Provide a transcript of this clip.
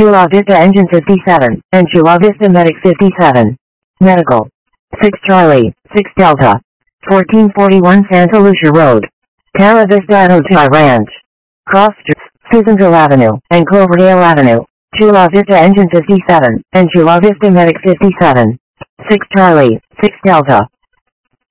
Chula Vista Engine 57, and Chula Vista Medic 57. Medical. 6 Charlie, 6 Delta. 1441 Santa Lucia Road. Terra Vista Hotel Ranch. Cross Streets, Susanville Avenue, and Cloverdale Avenue. Chula Vista Engine 57, and Chula Vista Medic 57. 6 Charlie, 6 Delta.